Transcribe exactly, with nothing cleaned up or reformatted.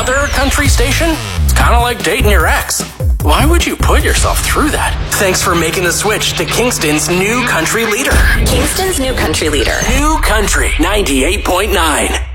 Other country station? It's kind of like dating your ex. Why would you put yourself through that? Thanks for making the switch to Kingston's new country leader. Kingston's new country leader. New Country ninety-eight point nine.